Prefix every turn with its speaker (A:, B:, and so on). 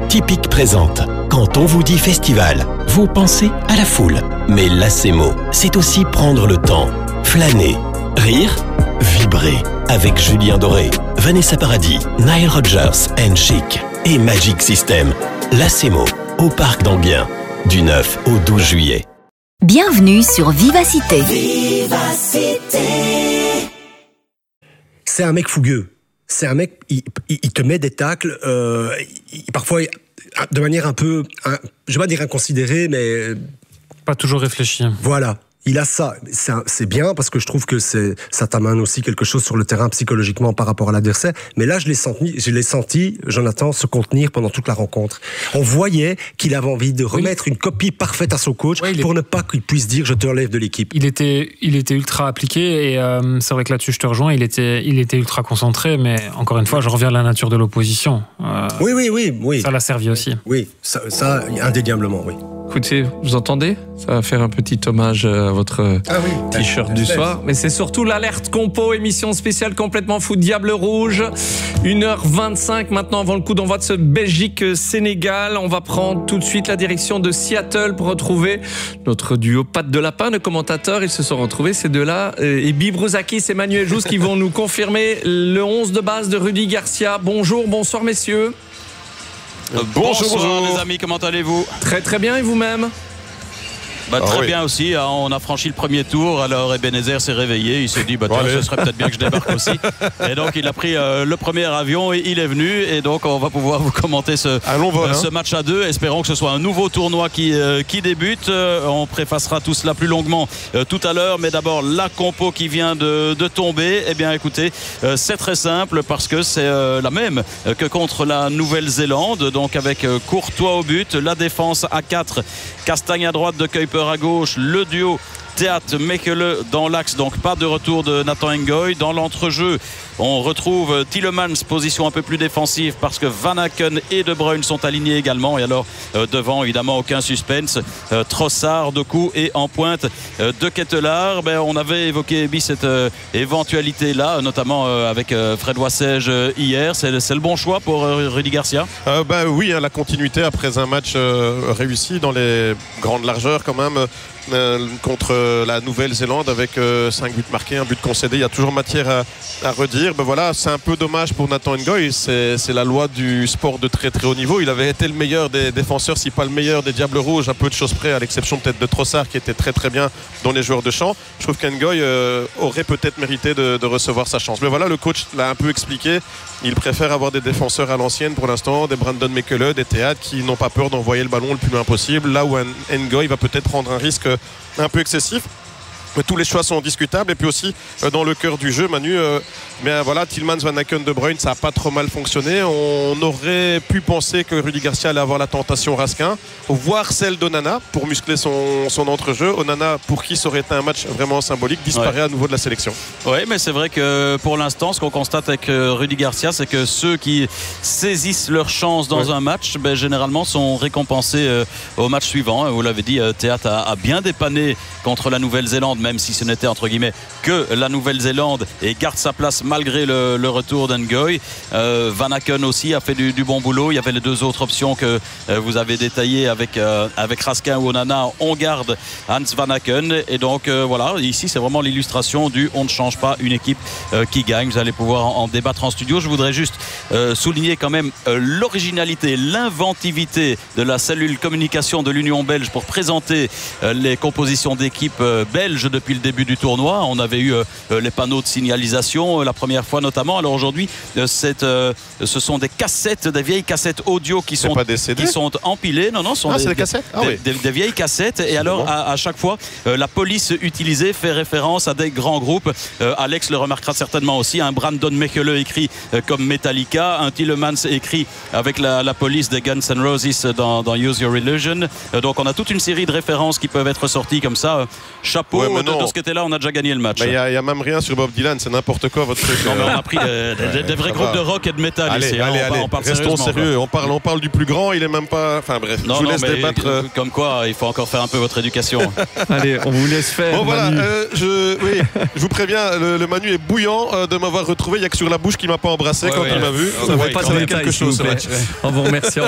A: Tipic présente. Quand on vous dit festival, vous pensez à la foule. Mais Lacemo, c'est aussi prendre le temps, flâner, rire, vibrer. Avec Julien Doré, Vanessa Paradis, Nile Rodgers and Chic et Magic System. Lacemo, au Parc d'Enghien, du 9 au 12 juillet.
B: Bienvenue sur Vivacité.
C: C'est un mec fougueux. C'est un mec, il te met des tacles, parfois de manière un peu, je vais pas dire inconsidérée, mais...
D: Pas toujours réfléchi.
C: Voilà. Il a ça. C'est bien parce que je trouve que ça t'amène aussi quelque chose sur le terrain psychologiquement par rapport à l'adversaire. Mais là, je l'ai senti, Jonathan, se contenir pendant toute la rencontre. On voyait qu'il avait envie de remettre une copie parfaite à son coach pour ne pas qu'il puisse dire « je te relève de l'équipe ». Il était
D: ultra appliqué et c'est vrai que là-dessus, je te rejoins. Il était ultra concentré, mais encore une fois, je reviens à la nature de l'opposition.
C: Oui.
D: Ça l'a servi aussi.
C: Oui, ça indéniablement, oui.
E: Écoutez, vous entendez ? Ça va faire un petit hommage à votre t-shirt du soir. Mais c'est surtout l'alerte compo, émission spéciale complètement fou, Diable Rouge. 1h25 maintenant avant le coup d'envoi de ce Belgique-Sénégal. On va prendre tout de suite la direction de Seattle pour retrouver notre duo Patte de Lapin de commentateurs. Ils se sont retrouvés, ces deux-là. Et Bibrouzakis et Manuel Jousse qui vont nous confirmer le 11 de base de Rudy Garcia. Bonsoir messieurs.
F: Bonjour les amis, comment allez-vous ?
E: Très très bien, et vous-même ?
F: Très bien aussi, hein, on a franchi le premier tour, alors Ebenezer s'est réveillé, il s'est dit ce serait peut-être bien que je débarque aussi. Et donc il a pris le premier avion et il est venu, et donc on va pouvoir vous commenter ce match à deux. Espérons que ce soit un nouveau tournoi qui débute. On préfacera tout cela plus longuement tout à l'heure, mais d'abord la compo qui vient de tomber. Eh bien écoutez, c'est très simple parce que c'est la même que contre la Nouvelle-Zélande, donc avec Courtois au but, la défense à 4, Castagne à droite, De Kuyper à gauche, le duo Théâtre Mekele dans l'axe, donc pas de retour de Nathan Ngoy. Dans l'entrejeu, on retrouve Tielemans, position un peu plus défensive parce que Van Aken et De Bruyne sont alignés également. Et alors devant, évidemment, aucun suspense. Trossard, Doku et en pointe De Ketelaar. On avait évoqué cette éventualité-là, notamment avec Fred Wassège hier. C'est le bon choix pour Rudy Garcia.
G: Oui, la continuité après un match réussi dans les grandes largeurs quand même. Contre la Nouvelle-Zélande avec 5 buts marqués, un but concédé, il y a toujours matière à redire. C'est un peu dommage pour Nathan Ngoy, c'est la loi du sport de très très haut niveau. Il avait été le meilleur des défenseurs, si pas le meilleur des Diables Rouges, à peu de choses près, à l'exception peut-être de Trossard qui était très très bien dans les joueurs de champ. Je trouve qu'Ngoy aurait peut-être mérité de recevoir sa chance. Mais voilà, le coach l'a un peu expliqué, il préfère avoir des défenseurs à l'ancienne pour l'instant, des Brandon Mekele, des Théâtres qui n'ont pas peur d'envoyer le ballon le plus loin possible, là où Ngoy va peut-être prendre un risque un peu excessif. Mais tous les choix sont discutables. Et puis aussi dans le cœur du jeu, Manu, Tielemans, Van Aken, De Bruyne, ça n'a pas trop mal fonctionné. On aurait pu penser que Rudy Garcia allait avoir la tentation Raskin, voire celle d'Onana pour muscler son entrejeu. Onana, pour qui ça aurait été un match vraiment symbolique, disparaît à nouveau de la sélection.
F: Oui, mais c'est vrai que pour l'instant, ce qu'on constate avec Rudy Garcia, c'est que ceux qui saisissent leur chance dans un match, généralement sont récompensés au match suivant. Vous l'avez dit, Théâtre a bien dépanné contre la Nouvelle-Zélande, même si ce n'était entre guillemets que la Nouvelle-Zélande, et garde sa place malgré le retour d'Ngoy. Van Aken aussi a fait du bon boulot. Il y avait les deux autres options que vous avez détaillées avec Raskin ou Onana. On garde Hans Van Aken, et donc ici c'est vraiment l'illustration du on ne change pas une équipe qui gagne. Vous allez pouvoir en débattre en studio. Je voudrais juste souligner quand même l'originalité, l'inventivité de la cellule communication de l'Union belge pour présenter les compositions d'équipes belges depuis le début du tournoi. On avait eu les panneaux de signalisation la première fois notamment. Alors aujourd'hui, ce sont des vieilles cassettes audio qui sont empilées. Non,
G: c'est des cassettes.
F: Des vieilles cassettes. Et alors à chaque fois, la police utilisée fait référence à des grands groupes. Alex le remarquera certainement aussi. Un Brandon Mekele écrit comme Metallica, un Tielemans écrit avec la police des Guns N' Roses dans Use Your Illusion. Donc on a toute une série de références qui peuvent être sorties comme ça. Chapeau, de ce côté-là, on a déjà gagné le match.
G: Il n'y a même rien sur Bob Dylan, c'est n'importe quoi votre truc.
F: Non, mais on a pris des vrais groupes de rock et de métal ici.
G: Allez,
F: on parle
G: restons sérieux. On parle du plus grand, il est même pas. Enfin bref, je vous laisse débattre.
F: Comme quoi, il faut encore faire un peu votre éducation.
E: Allez, on vous laisse faire.
G: Bon voilà, je vous préviens, le Manu est bouillant de m'avoir retrouvé. Il n'y a que sur la bouche qu'il m'a pas embrassé quand il m'a vu. Ça va être quelque chose ce match.
E: On vous remercie.